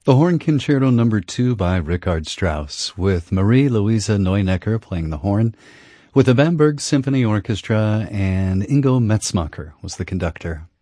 The Horn Concerto No. 2 by Richard Strauss, with Marie-Louise Neunecker playing the horn, with the Bamberg Symphony Orchestra, and Ingo Metzmacher was the conductor.